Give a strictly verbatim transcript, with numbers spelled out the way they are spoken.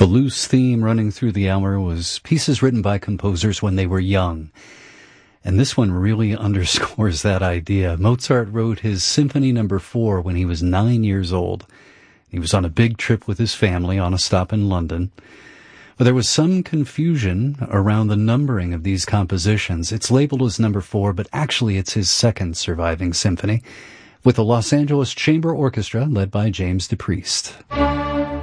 The loose theme running through the hour was pieces written by composers when they were young. And this one really underscores that idea. Mozart wrote his Symphony Number Four when he was nine years old. He was on a big trip with his family on a stop in London. But there was some confusion around the numbering of these compositions. It's labeled as number four, but actually it's his second surviving symphony, with the Los Angeles Chamber Orchestra led by James DePriest.